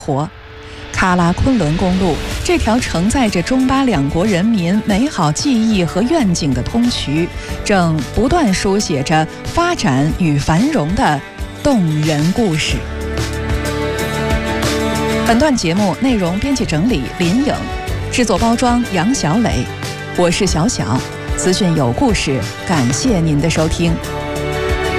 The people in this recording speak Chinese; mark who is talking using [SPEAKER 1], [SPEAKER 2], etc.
[SPEAKER 1] 活。喀拉昆仑公路这条承载着中巴两国人民美好记忆和愿景的通衢，正不断书写着发展与繁荣的动人故事。本段节目内容编辑整理林颖，制作包装杨小磊，我是小小。资讯有故事，感谢您的收听。